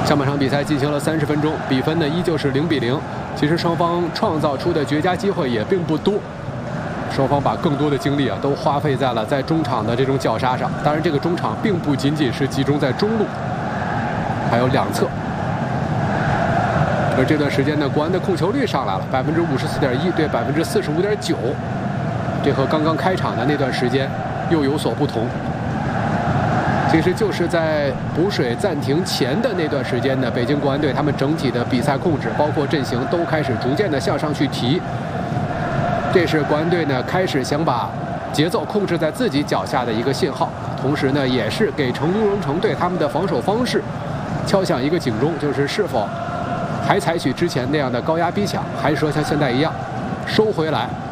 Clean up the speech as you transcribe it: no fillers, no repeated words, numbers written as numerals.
上半场比赛进行了30分钟，比分呢依旧是0比0。其实双方创造出的绝佳机会也并不多，双方把更多的精力都花费在了在中场的这种绞杀上。当然，这个中场并不仅仅是集中在中路，还有两侧。而这段时间呢，国安的控球率上来了，54.1%对45.9%，这和刚刚开场的那段时间又有所不同。其实就是在补水暂停前的那段时间呢，北京国安队他们整体的比赛控制，包括阵型都开始逐渐的向上去提。这是国安队呢开始想把节奏控制在自己脚下的一个信号，同时呢也是给成都蓉城队他们的防守方式敲响一个警钟，就是是否还采取之前那样的高压逼抢，还是说像现在一样收回来